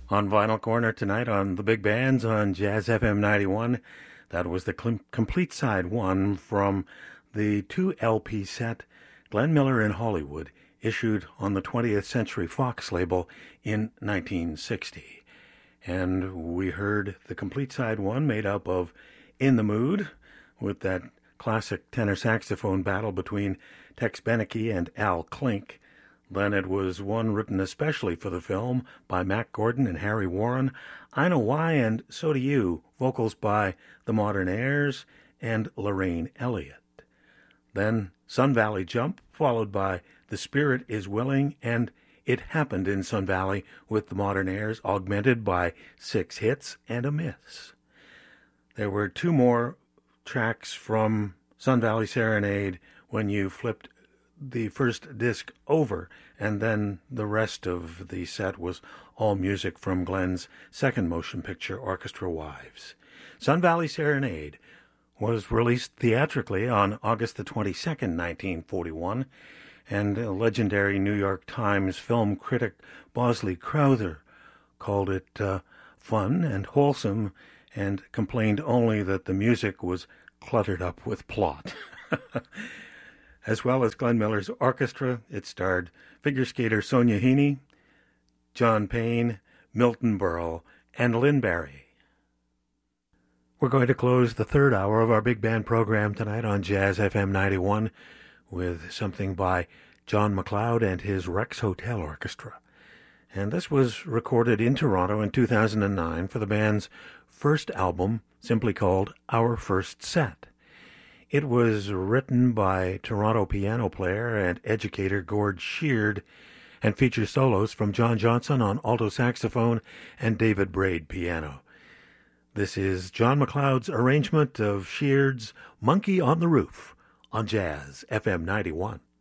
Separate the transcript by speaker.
Speaker 1: On Vinyl Corner tonight on the Big Bands on Jazz FM 91. That was the complete side one from the 2 LP set Glenn Miller in Hollywood, issued on the 20th Century Fox label in 1960. And we heard the complete side one made up of In the Mood, with that classic tenor saxophone battle between Tex Beneke and Al Klink. Then it was one written especially for the film by Mack Gordon and Harry Warren, I Know Why and So Do You, vocals by the Modernaires and Lorraine Elliott. Then Sun Valley Jump, followed by The Spirit Is Willing and It Happened in Sun Valley with the Modernaires, augmented by 6 hits and a miss. There were 2 more tracks from Sun Valley Serenade when you flipped the first disc over, and then the rest of the set was all music from Glenn's second motion picture, Orchestra Wives. Sun Valley Serenade was released theatrically on August the 22nd, 1941, and legendary New York Times film critic Bosley Crowther called it fun and wholesome and complained only that the music was cluttered up with plot. As well as Glenn Miller's orchestra, it starred figure skater Sonia Heaney, John Payne, Milton Berle, and Lynn Barry. We're going to close the third hour of our big band program tonight on Jazz FM 91 with something by John McLeod and his Rex Hotel Orchestra. And this was recorded in Toronto in 2009 for the band's first album, simply called Our First Set. It was written by Toronto piano player and educator Gord Sheard and features solos from John Johnson on alto saxophone and David Braid piano. This is John McLeod's arrangement of Sheard's Monkey on the Roof on Jazz FM 91.